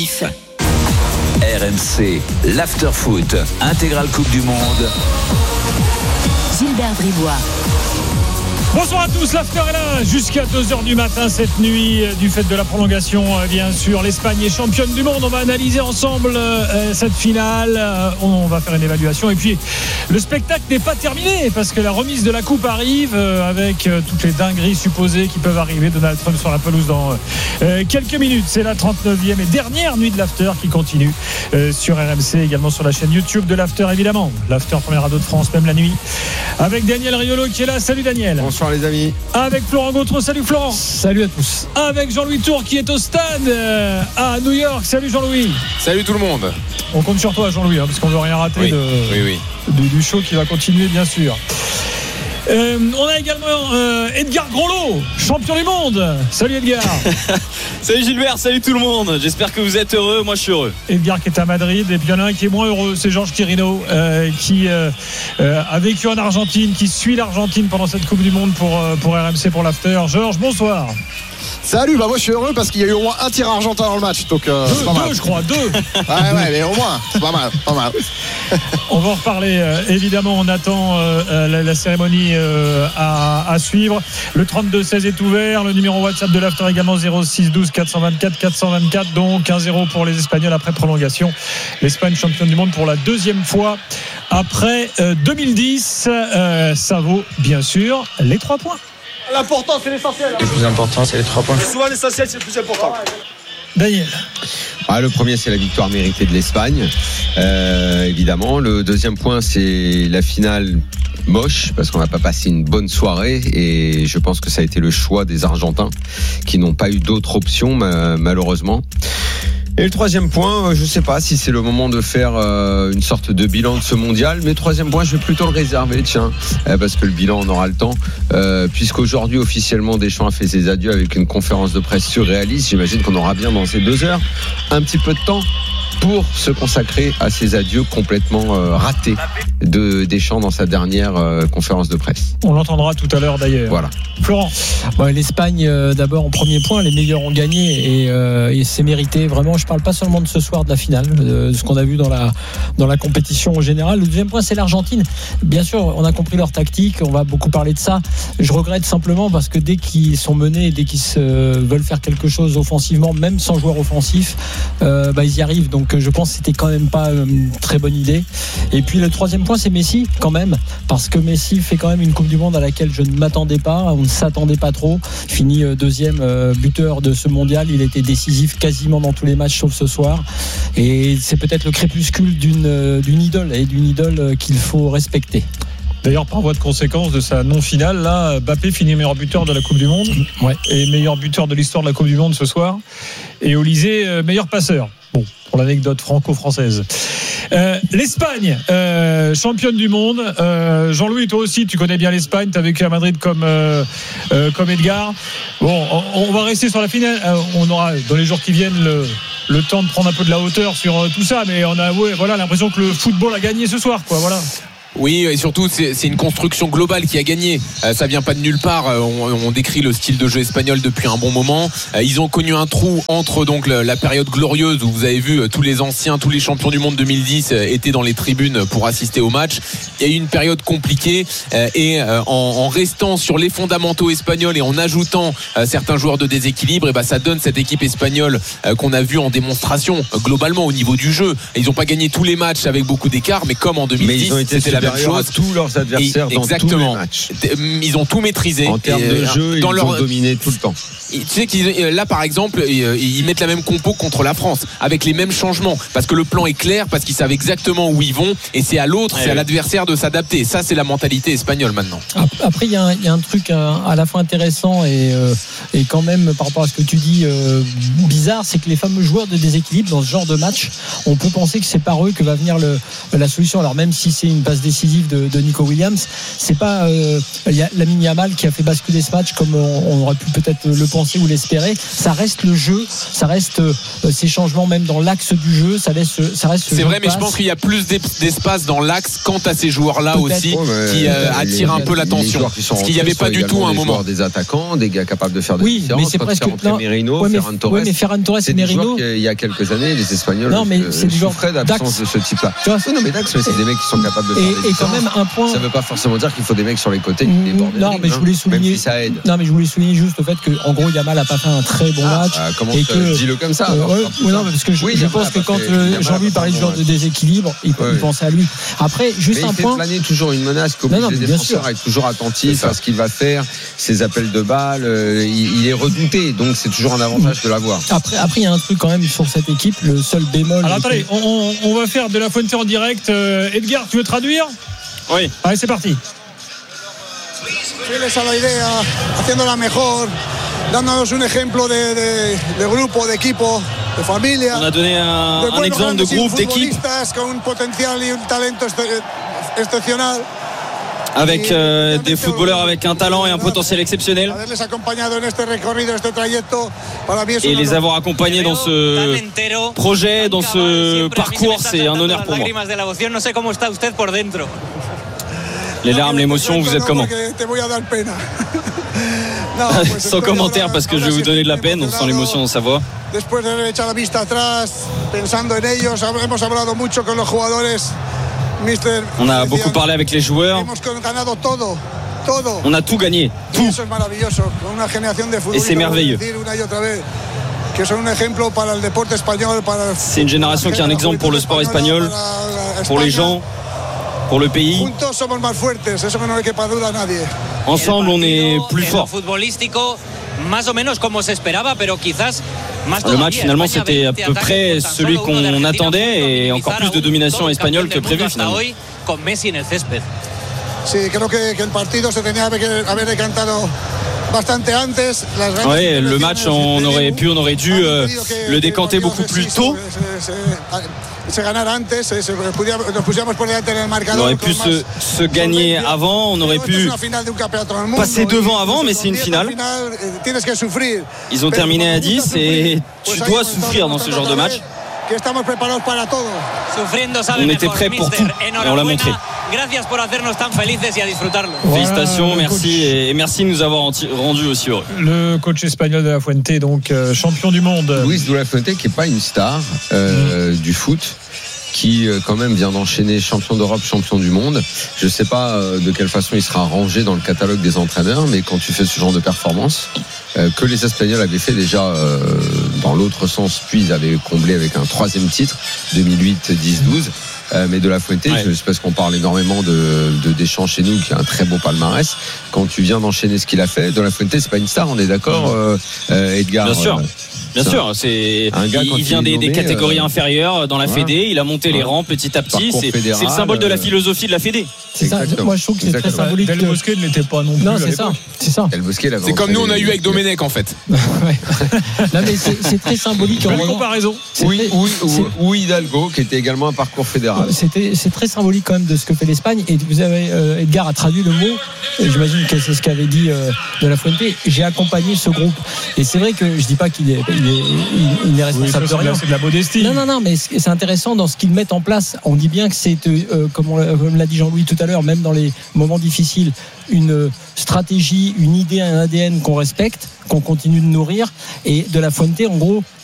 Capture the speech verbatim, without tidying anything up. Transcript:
sportif. R M C, l'after-foot, intégrale Coupe du Monde. Gilbert Bribois. Bonsoir à tous, l'after est là jusqu'à deux heures du matin cette nuit du fait de la prolongation. Bien sûr, l'Espagne est championne du monde. On va analyser ensemble euh, cette finale. Euh, on va faire une évaluation. Et puis, le spectacle n'est pas terminé parce que la remise de la coupe arrive euh, avec euh, toutes les dingueries supposées qui peuvent arriver. Donald Trump sur la pelouse dans euh, quelques minutes. C'est la trente-neuvième et dernière nuit de l'after qui continue euh, sur R M C, également sur la chaîne YouTube de l'after, évidemment. L'after, premier radio de France, même la nuit. Avec Daniel Riolo qui est là. Salut Daniel. Bonsoir. Bonsoir les amis. Avec Florent Gautreau, salut Florent. Salut à tous. Avec Jean-Louis Tour qui est au stade euh, à New York. Salut Jean-Louis. Salut tout le monde. On compte sur toi Jean-Louis hein, parce qu'on veut rien rater oui. De, oui, oui. Du, du show qui va continuer bien sûr. Euh, on a également euh, Edgar Groslo, champion du monde. Salut Edgar. Salut Gilbert, salut tout le monde. J'espère que vous êtes heureux, moi je suis heureux. Edgar qui est à Madrid, et puis il y en a un qui est moins heureux, c'est Georges Quirino euh, qui euh, euh, a vécu en Argentine, qui suit l'Argentine pendant cette Coupe du Monde pour, euh, pour R M C, pour l'after. Georges, bonsoir. Salut, bah moi je suis heureux parce qu'il y a eu au moins un tir argentin dans le match, donc euh, deux, c'est pas mal. deux je crois, deux. Ouais ouais, mais au moins, c'est pas mal, pas mal. On va en reparler euh, évidemment. On attend euh, la, la cérémonie euh, à, à suivre. Le trente-deux seize est ouvert. Le numéro WhatsApp de l'after également zéro six douze quatre cent vingt-quatre quatre cent vingt-quatre. Donc un zéro pour les Espagnols après prolongation. L'Espagne championne du monde pour la deuxième fois après euh, deux mille dix. Euh, ça vaut bien sûr les trois points. L'important c'est l'essentiel. Le plus important c'est les trois points. Souvent l'essentiel c'est le plus important. Daniel. Ah, le premier c'est la victoire méritée de l'Espagne, euh, évidemment. Le deuxième point c'est la finale moche parce qu'on n'a pas passé une bonne soirée et je pense que ça a été le choix des Argentins qui n'ont pas eu d'autre option malheureusement. Et le troisième point, je ne sais pas si c'est le moment de faire euh, une sorte de bilan de ce mondial, mais troisième point, je vais plutôt le réserver, tiens, euh, parce que le bilan, on aura le temps, euh, puisqu'aujourd'hui, officiellement, Deschamps a fait ses adieux avec une conférence de presse surréaliste. J'imagine qu'on aura bien dans ces deux heures un petit peu de temps pour se consacrer à ces adieux complètement euh, ratés de Deschamps dans sa dernière euh, conférence de presse. On l'entendra tout à l'heure d'ailleurs. Voilà. Florent. Bon, l'Espagne euh, d'abord en premier point, les meilleurs ont gagné et, euh, et c'est mérité. Vraiment, je parle pas seulement de ce soir de la finale, de, de ce qu'on a vu dans la dans la compétition en général. Le deuxième point, c'est l'Argentine. Bien sûr, on a compris leur tactique, on va beaucoup parler de ça. Je regrette simplement parce que dès qu'ils sont menés et dès qu'ils se, veulent faire quelque chose offensivement, même sans joueur offensif, euh, bah, ils y arrivent. Donc je pense que c'était quand même pas une très bonne idée. Et puis le troisième point, c'est Messi quand même, parce que Messi fait quand même une Coupe du Monde à laquelle je ne m'attendais pas, on ne s'attendait pas trop. Fini deuxième buteur de ce mondial, il était décisif quasiment dans tous les matchs sauf ce soir. Et c'est peut-être le crépuscule d'une, d'une idole et d'une idole qu'il faut respecter. D'ailleurs, par voie de conséquence de sa non-finale, là, Mbappé finit meilleur buteur de la Coupe du Monde, ouais, et meilleur buteur de l'histoire de la Coupe du Monde ce soir. Et Olysée, meilleur passeur. Bon, pour l'anecdote franco-française. Euh, L'Espagne, euh, championne du monde. Euh, Jean-Louis, toi aussi, tu connais bien l'Espagne. Tu as vécu à Madrid comme euh, euh, comme Edgar. Bon, on, on va rester sur la finale. Euh, on aura dans les jours qui viennent le, le temps de prendre un peu de la hauteur sur euh, tout ça, mais on a ouais, voilà l'impression que le football a gagné ce soir, quoi. Voilà. Oui, et surtout c'est, c'est une construction globale qui a gagné. Euh, ça vient pas de nulle part. Euh, on, on décrit le style de jeu espagnol depuis un bon moment. Euh, ils ont connu un trou entre donc le, la période glorieuse où vous avez vu euh, tous les anciens, tous les champions du monde deux mille dix euh, étaient dans les tribunes pour assister au match. Il y a eu une période compliquée euh, et euh, en, en restant sur les fondamentaux espagnols et en ajoutant euh, certains joueurs de déséquilibre, et ben ça donne cette équipe espagnole euh, qu'on a vue en démonstration euh, globalement au niveau du jeu. Et ils n'ont pas gagné tous les matchs avec beaucoup d'écart, mais comme en deux mille dix, c'était la même chose. À tous leurs adversaires et dans exactement. Tous les matchs. Ils ont tout maîtrisé. En termes de jeu, dans ils leur... ont dominé tout le temps. Tu sais qu'ils, là, par exemple, ils mettent la même compo contre la France, avec les mêmes changements, parce que le plan est clair, parce qu'ils savent exactement où ils vont, et c'est à l'autre, ouais, c'est à l'adversaire de s'adapter. Ça, c'est la mentalité espagnole maintenant. Après, il y, y a un truc à la fois intéressant et, euh, et quand même, par rapport à ce que tu dis, euh, bizarre, c'est que les fameux joueurs de déséquilibre dans ce genre de match, on peut penser que c'est par eux que va venir le, la solution. Alors même si c'est une passe décisive de, de Nico Williams, c'est pas euh, Lamine Yamal qui a fait basculer ce match comme on, on aurait pu peut-être le penser. pensaient ou l'espéraient. Ça reste le jeu, ça reste euh, ces changements même dans l'axe du jeu, ça laisse, ça reste. C'est vrai, mais je pense qu'il y a plus d'espace dans l'axe quant à ces joueurs-là Peut-être. aussi Ouais, qui euh, les- attirent un les- peu l'attention. Parce qu'il n'y avait pas du tout à un des moment. joueurs, des attaquants, des gars capables de faire des Oui, différences. mais c'est Quand presque. tu fais rentrer non, Merino, ouais, mais, Ferran Torres. ouais, mais Ferran Torres C'est et des joueurs Merino. qu'il y a quelques années, les Espagnols Non, mais euh, c'est des joueurs souffraient d'absence d'axe. de ce type-là. Tu vois, Oui, non, mais Dax, mais c'est des mecs qui sont capables de faire Et, des et quand différences. même un point. Ça ne veut pas forcément dire qu'il faut des mecs sur les côtés qui Mm, débordent. non, mais je voulais souligner. Même si ça aide. Non, mais je voulais souligner juste le fait que, en gros, Yamal a pas fait un très bon Ah, match. bah, comment et ça, que- dis-le comme ça. Euh, alors, ouais, c'est un peu ouais, ça. non, mais parce que je, Oui, je Yamal pense a que pas quand fait- euh, Yamal a Jean-Louis pas parlait fait du genre un de bon match. déséquilibre, il, Ouais. il pensait à lui. Après, juste Mais un il fait point. planer toujours une menace Non, qu'oblige non, les mais bien défenseurs sûr. à être toujours attentifs C'est ça. à ce qu'il va faire, ses appels de balles. euh, il, il est redouté, donc c'est toujours un avantage de l'avoir. Après, après, il y a un truc quand même sur cette équipe. Le seul bémol. Alors attendez, on, on- on va faire de la Fuente en direct. Euh, Edgar, tu veux traduire? Oui. Allez, c'est parti. Fieles a la idea, haciéndola mejor, dándonos un ejemplo de, de, de grupo, de equipo, de familia. On a donné un, de un buenos exemple de grandes groupe, d'équipe futbolistas con un potencial y un talento este- excepcional. avec euh, des footballeurs avec un talent et un potentiel exceptionnel. Haberles acompañado en este recorrido, este trayecto, para mí es Et un les honor. avoir accompagnés dans ce projet, dans ce parcours, c'est un honneur pour moi. Les larmes, l'émotion, vous êtes comment? Porque te voy a dar pena. No, pues Sans estoy commentaire ahora- parce que je ahora vais vous sí donner de la estoy peine, on sent emocionado. l'émotion dans sa voix. Después de haber echado la vista atrás, pensando en ellos, hemos hablado mucho con los jugadores. Mister, On a decían, beaucoup parlé avec les joueurs, hemos ganado todo, todo. on a tout gagné, Y tout. eso es maravilloso, con una generación de futbolistas, c'est merveilleux. decir una y otra vez, que son un ejemplo para el deporte español, para C'est une génération qui est un exemple pour le sport espagnol, pour les gens, pour le pays. Juntos somos más fuertes, eso que no le quepa duda a nadie. Ensemble, on est plus en lo fort. futbolístico, más o menos como se esperaba, pero quizás más Le match, todavía. finalement, España c'était à veinte peu ataques près con tan celui solo uno de qu'on Argentina, attendait pudo et encore minimizar plus a de un domination doble espagnole campeón que del mundo prévu, hasta finalement. hoy, con Messi en el césped. Sí, creo que, que el partido se tenía que haber decantado bastante antes. Las grandes Ouais, le match, on intervenciones aurait de pu, on aurait dû han euh, impedido que- le que décanter el partido beaucoup se- plus se- tôt. se- se- se ganara antes, se, se pudiera- nos pusiéramos por delante en el On marcador. aurait pu con se, más se gagner solvencia. avant, on aurait Pero esto es pu una final de un campeonato del mundo, passer y devant avant, incluso mais con c'est une diez finale. al final, eh, tienes que sufrir. Ils ont Pero terminé como à te gusta dix et sufrir, tu pues ahí dois hemos estado souffrir dans ce genre de demostrando match. otra vez que estamos preparados para todo. Sufriendo sabe On était mejor, prêts pour mister. tout, et on l'a Enhorabuena. montré. Gracias por hacernos tan felices y a disfrutarlo. Voilà, Félicitations, le merci coach. et, et merci de nous avoir enti- rendus aussi heureux. Le coach espagnol de la Fuente, donc euh, champion du monde. Luis de la Fuente, qui n'est pas une star euh, du foot, qui euh, quand même vient d'enchaîner champion d'Europe, champion du monde. Je ne sais pas euh, de quelle façon il sera rangé dans le catalogue des entraîneurs, mais quand tu fais ce genre de performance, euh, que les Espagnols avaient fait déjà euh, dans l'autre sens, puis ils avaient comblé avec un troisième titre, deux mille huit, dix, douze. Euh, mais de la Fuente, Ouais. je sais parce qu'on parle énormément de, de Deschamps chez nous, qui a un très beau palmarès. Quand tu viens d'enchaîner ce qu'il a fait, de la Fuente, c'est pas une star, on est d'accord, euh, euh, Edgar. Bien sûr. euh, Bien Ça. sûr, c'est Un gars, il, quand il il vient est des, des nommé, catégories euh, inférieures dans la voilà. Fédé, il a monté les Ouais. rangs petit à petit, Parcours c'est fédéral, c'est le symbole de la euh, philosophie de la Fédé. C'est ça. Exactement. Moi, je trouve que c'est très Exactement. symbolique. Del de- Bosque ne l'était pas non plus. Non, à c'est ça. l'époque. C'est ça. El Bosque, il avait C'est comme nous, on a entraîné- eu avec Domenech en fait. Ouais. Non, mais c'est c'est très symbolique. en Belle revanche. comparaison. C'est Oui, très- oui, c'est- ou, ou Hidalgo, qui était également un parcours fédéral. C'était, c'est très symbolique quand même de ce que fait l'Espagne. Et vous avez, euh, Edgar a traduit le mot. Et j'imagine que c'est ce qu'avait dit euh, de la Fuente. J'ai accompagné ce groupe. Et c'est vrai que je dis pas qu'il est, il est, il, il n'est Oui, ça, responsable c'est de de la- rien. c'est de la modestie. Non, non, non, mais c'est c'est intéressant dans ce qu'ils mettent en place. On dit bien que c'est, euh, comme, on l'a- comme l'a dit Jean-Louis tout à l'heure, même dans les moments difficiles, une euh, stratégie, une idée, un A D N qu'on respecte, qu'on continue de nourrir. Et de la Fuente, en gros,